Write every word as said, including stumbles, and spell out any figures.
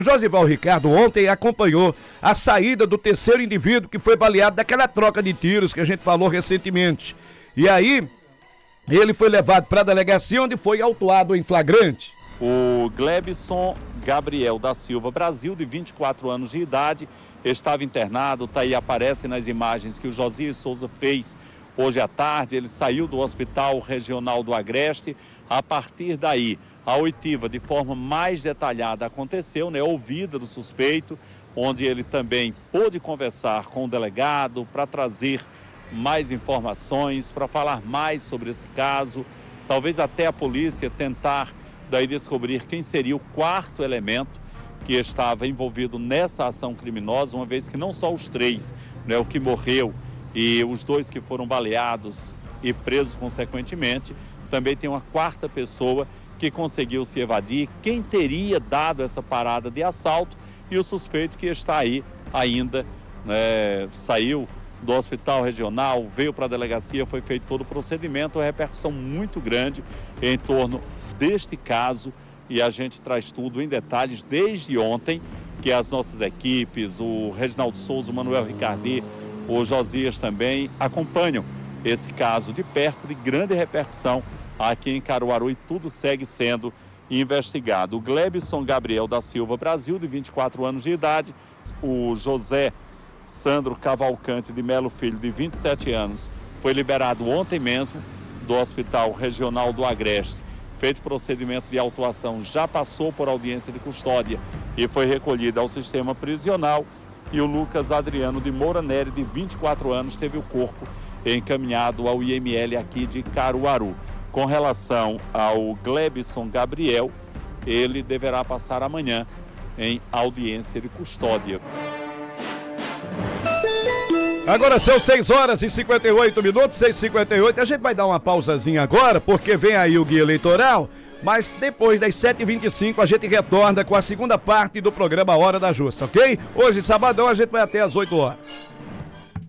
Josival Ricardo ontem acompanhou a saída do terceiro indivíduo que foi baleado daquela troca de tiros que a gente falou recentemente. E aí, ele foi levado para a delegacia onde foi autuado em flagrante. O Glebson Gabriel da Silva Brasil, de vinte e quatro anos de idade, estava internado, tá aí, aparece nas imagens que o Josias Souza fez hoje à tarde. Ele saiu do Hospital Regional do Agreste. A partir daí, a oitiva de forma mais detalhada aconteceu, né? Ouvida do suspeito, onde ele também pôde conversar com o delegado para trazer mais informações, para falar mais sobre esse caso, talvez até a polícia tentar daí descobrir quem seria o quarto elemento que estava envolvido nessa ação criminosa, uma vez que não só os três, né, o que morreu e os dois que foram baleados e presos consequentemente, também tem uma quarta pessoa que conseguiu se evadir, quem teria dado essa parada de assalto, e o suspeito que está aí ainda, né, saiu do hospital regional, veio para a delegacia, foi feito todo o procedimento, uma repercussão muito grande em torno deste caso, e a gente traz tudo em detalhes desde ontem, que as nossas equipes, o Reginaldo Souza, o Manuel Ricardi, o Josias também, acompanham esse caso de perto, de grande repercussão aqui em Caruaru, e tudo segue sendo investigado. O Glebson Gabriel da Silva Brasil, de vinte e quatro anos de idade, o José Sandro Cavalcante de Melo Filho, de vinte e sete anos, foi liberado ontem mesmo do Hospital Regional do Agreste. Feito procedimento de autuação, já passou por audiência de custódia e foi recolhido ao sistema prisional. E o Lucas Adriano de Moura Nery, de vinte e quatro anos, teve o corpo encaminhado ao I M L aqui de Caruaru. Com relação ao Glebson Gabriel, ele deverá passar amanhã em audiência de custódia. Agora são seis horas e cinquenta e oito minutos, seis e cinquenta e oito. A gente vai dar uma pausazinha agora, porque vem aí o guia eleitoral, mas depois das sete e vinte e cinco a gente retorna com a segunda parte do programa Hora da Justa, ok? Hoje, sabadão, a gente vai até às oito horas.